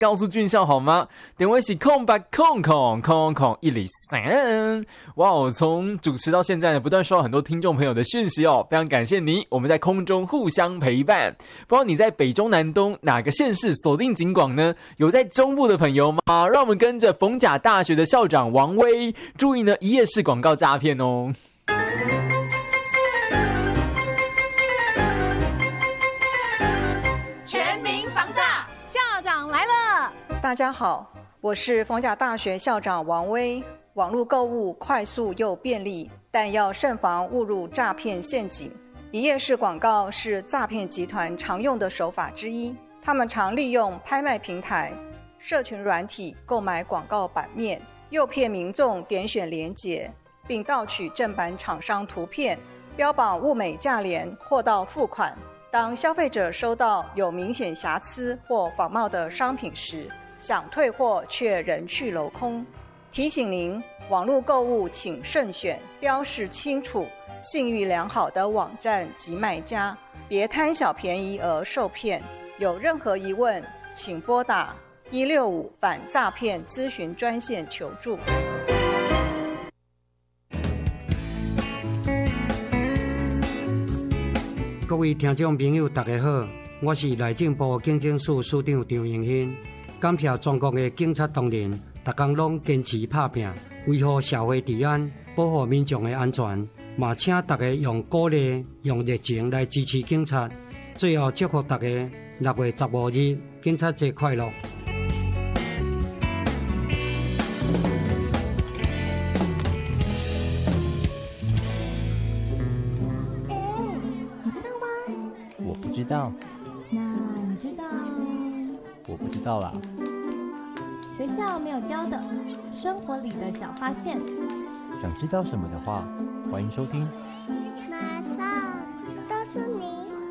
告诉俊孝好吗？点位是0800000103。哇哦，从主持到现在呢，不断收到很多听众朋友的讯息哦，非常感谢你，我们在空中互相陪伴。不知道你在北中南东哪个县市锁定警广呢？有在中部的朋友吗？让我们跟着逢甲大学的校长王威，注意呢一页式广告诈骗哦。 大家好，我是逢甲大学校长王威。网络购物快速又便利，但要慎防误入诈骗陷阱。一页式广告是诈骗集团常用的手法之一，他们常利用拍卖平台、社群软体购买广告版面，诱骗民众点选连结，并盗取正版厂商图片，标榜物美价廉，货到付款。当消费者收到有明显瑕疵或仿冒的商品时，想退货却人去楼空。提醒您，网络购物请慎选标示清楚、信誉良好的网站及卖家，别贪小便宜而受骗。有任何疑问，请拨打165反诈骗咨询专线求助。 各位听众朋友大家好，我是内政部警政署署长张荣兴。感谢全国的警察同仁，每天拢坚持打拼，维护社会治安，保护民众的安全。嘛，请大家用鼓励、用热情来支持警察。最后，祝福大家6月15日警察节快乐！ 你知道吗？ 我不知道。 那你知道？ 我不知道啦。 学校没有教的生活里的小发现。 想知道什么的话，欢迎收听。 马上告诉你。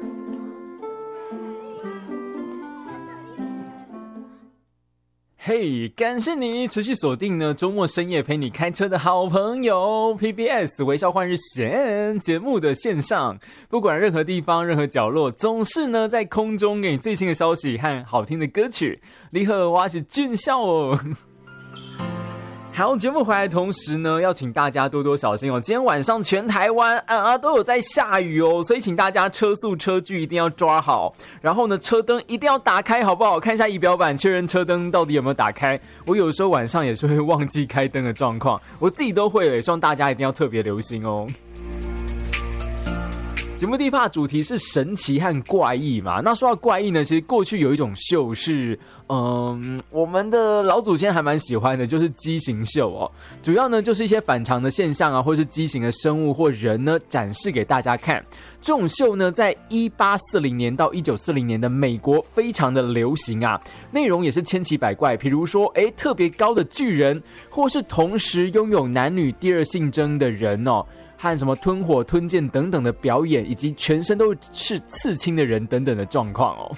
嘿，感谢你持续锁定呢周末深夜陪你开车的好朋友 PBS 微笑换日线节目的线上，不管任何地方任何角落，总是呢在空中给你最新的消息和好听的歌曲。你好，我是俊孝哦。好，节目回来的同时呢，要请大家多多小心哦。今天晚上全台湾都有在下雨哦，所以请大家车速车距一定要抓好，然后呢车灯一定要打开，好不好？看一下仪表板，确认车灯到底有没有打开。我有时候晚上也是会忘记开灯的状况，我自己都会了，也希望大家一定要特别留心哦。节目第一趴主题是神奇和怪异嘛，那说到怪异呢，其实过去有一种秀是我们的老祖先还蛮喜欢的，就是畸形秀哦。主要呢就是一些反常的现象啊，或是畸形的生物或人呢展示给大家看。这种秀呢在1840年到1940年的美国非常的流行啊，内容也是千奇百怪，比如说特别高的巨人，或是同时拥有男女第二性征的人哦，和什么吞火吞剑等等的表演，以及全身都是刺青的人等等的状况哦。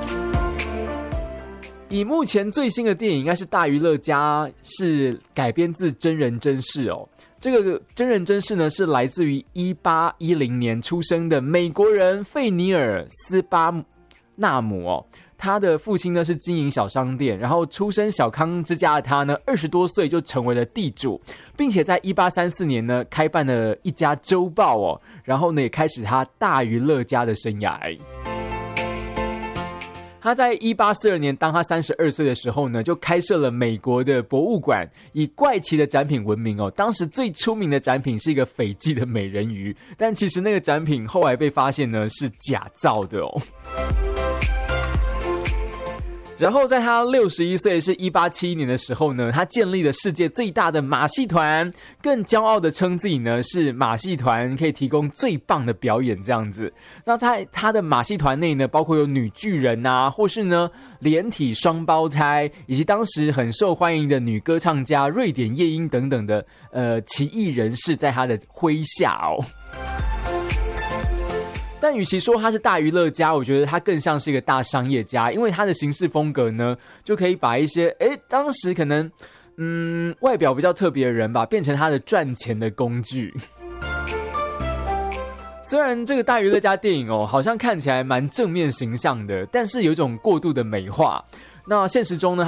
以目前最新的电影应该是大娱乐家，是改编自真人真事哦。这个真人真事呢是来自于1810年出生的美国人费尼尔斯巴纳姆哦。他的父亲呢是经营小商店，然后出身小康之家的他呢20多岁就成为了地主，并且在1834年呢开办了一家周报哦，然后呢也开始他大娱乐家的生涯。他在1842年当他32岁的时候呢，就开设了美国的博物馆，以怪奇的展品闻名哦。当时最出名的展品是一个斐济的美人鱼，但其实那个展品后来被发现呢是假造的哦。然后在他61岁，是1871年的时候呢，他建立了世界最大的马戏团，更骄傲的称自己呢是马戏团可以提供最棒的表演这样子。那在他的马戏团内呢，包括有女巨人啊，或是呢连体双胞胎，以及当时很受欢迎的女歌唱家瑞典夜莺等等的奇异人士在他的麾下哦。但与其说他是大娱乐家，我觉得他更像是一个大商业家，因为他的行事风格呢，就可以把一些当时可能外表比较特别的人吧，变成他的赚钱的工具。虽然这个大娱乐家电影哦，好像看起来蛮正面形象的，但是有一种过度的美化。 那现实中呢